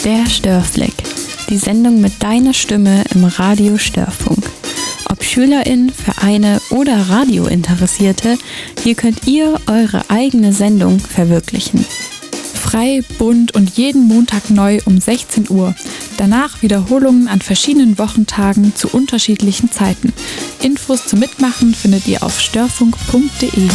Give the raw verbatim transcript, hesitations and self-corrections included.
Der Störfleck, die Sendung mit deiner Stimme im Radio Störfunk. Ob SchülerInnen, Vereine oder Radiointeressierte, hier könnt ihr eure eigene Sendung verwirklichen. Frei, bunt und jeden Montag neu um sechzehn Uhr. Danach Wiederholungen an verschiedenen Wochentagen zu unterschiedlichen Zeiten. Infos zum Mitmachen findet ihr auf störfunk punkt de.